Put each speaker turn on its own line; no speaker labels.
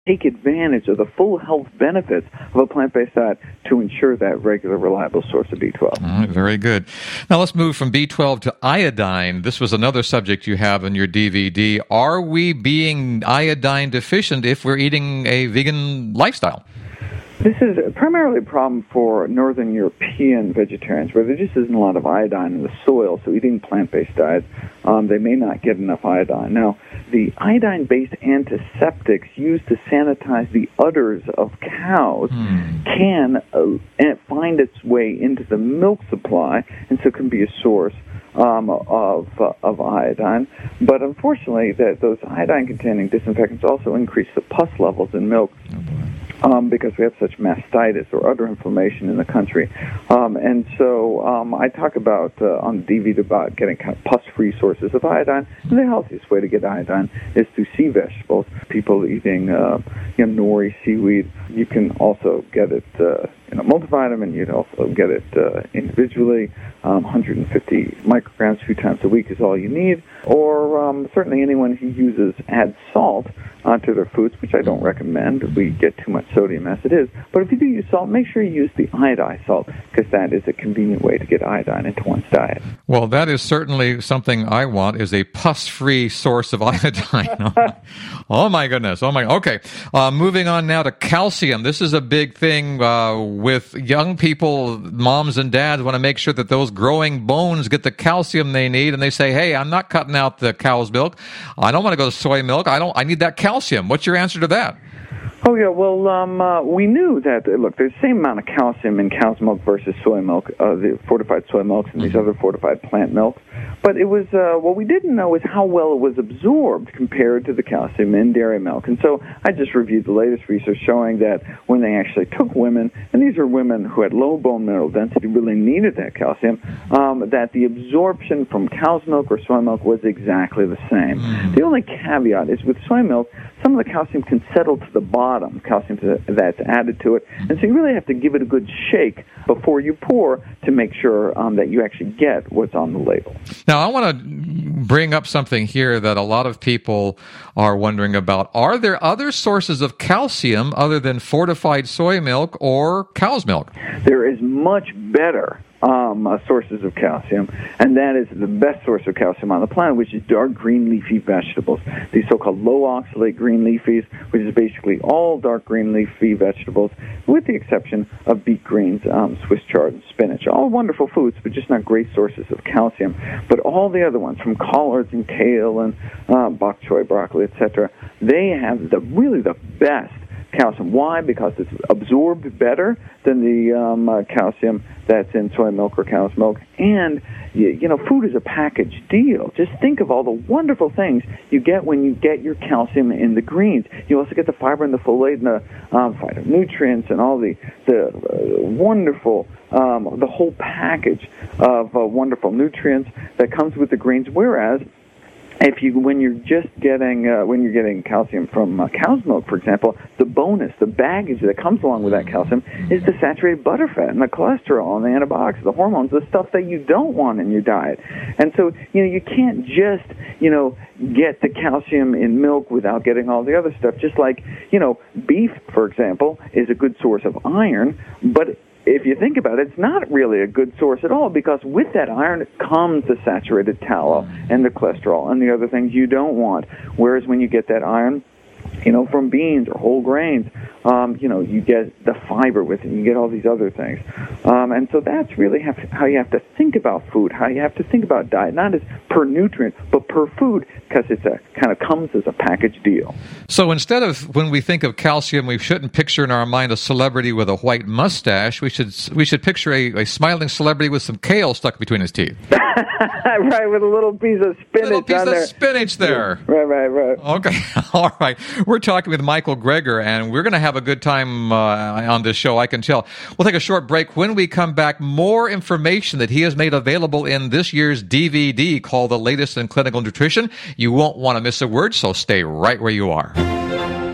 take advantage of the full health benefits of a plant-based diet to ensure that regular, reliable source of B12.
All right, very good. Now let's move from B12 to iodine. This was another subject you have in your DVD. Are we being iodine deficient if we're eating a vegan lifestyle?
This is primarily a problem for Northern European vegetarians, where there just isn't a lot of iodine in the soil, so eating plant-based diets, they may not get enough iodine. Now, the iodine-based antiseptics used to sanitize the udders of cows can find its way into the milk supply, and so can be a source of iodine. But unfortunately, those iodine-containing disinfectants also increase the pus levels in milk. Because we have such mastitis or udder inflammation in the country. And so I talk about on the DVD about getting kind of pus-free sources of iodine. And the healthiest way to get iodine is through sea vegetables. People eating nori, seaweed. You can also get it in a multivitamin. You'd also get it individually. 150 micrograms 2 times a week is all you need. Or certainly anyone who adds salt onto their foods, which I don't recommend. We get too much sodium as it is. But if you do use salt, make sure you use the iodized salt, because that is a convenient way to get iodine into one's diet.
Well, that is certainly something I want, is a pus-free source of iodine. Oh, my goodness. Okay. Moving on now to calcium. This is a big thing with young people. Moms and dads want to make sure that those growing bones get the calcium they need, and they say, hey, I'm not cutting out the cow's milk. I don't want to go to soy milk. I need that calcium. What's your answer to that?
Oh, yeah, well, we knew that, look, there's the same amount of calcium in cow's milk versus soy milk, the fortified soy milks and these other fortified plant milks. But it was, what we didn't know is how well it was absorbed compared to the calcium in dairy milk. And so I just reviewed the latest research showing that when they actually took women, and these are women who had low bone mineral density, really needed that calcium, that the absorption from cow's milk or soy milk was exactly the same. The only caveat is with soy milk, some of the calcium can settle to the bottom, calcium that's added to it. And so you really have to give it a good shake before you pour to make sure that you actually get what's on the label.
Now, I want to bring up something here that a lot of people are wondering about. Are there other sources of calcium other than fortified soy milk or cow's milk?
There is much better sources of calcium, and that is the best source of calcium on the planet, which is dark green leafy vegetables. These so-called low oxalate green leafies, which is basically all dark green leafy vegetables, with the exception of beet greens, Swiss chard, and spinach. All wonderful foods, but just not great sources of calcium. But all the other ones, from collards and kale and bok choy, broccoli, etc., they have really the best calcium. Why? Because it's absorbed better than the calcium that's in soy milk or cow's milk. And, food is a package deal. Just think of all the wonderful things you get when you get your calcium in the greens. You also get the fiber and the folate and the phytonutrients and all the wonderful, the whole package of wonderful nutrients that comes with the greens, whereas when you're getting calcium from cow's milk, for example, the bonus, the baggage that comes along with that calcium is the saturated butterfat and the cholesterol and the antibiotics, the hormones, the stuff that you don't want in your diet. And so, you can't just, get the calcium in milk without getting all the other stuff. Just like, beef, for example, is a good source of iron, but if you think about it, it's not really a good source at all, because with that iron comes the saturated tallow and the cholesterol and the other things you don't want. Whereas when you get that iron, from beans or whole grains, you get the fiber with it, you get all these other things. And so that's really how you have to think about food, how you have to think about diet, not as per nutrient, but per food, because it's kind of comes as a package deal.
So instead of, when we think of calcium, we shouldn't picture in our mind a celebrity with a white mustache. We should picture a smiling celebrity with some kale stuck between his teeth.
Right, with a little piece of spinach
there.
Right.
Okay, all right. We're talking with Michael Greger, and we're going to have a good time on this show, I can tell. We'll take a short break. When we come back, more information that he has made available in this year's DVD called The Latest in Clinical Nutrition. You won't want to miss a word, so stay right where you are.